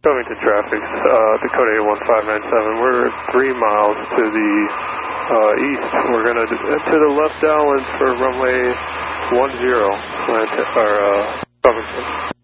Covington traffic, Dakota 81597. We're 3 miles to the east. We're going to the left downwind for runway 10, Covington.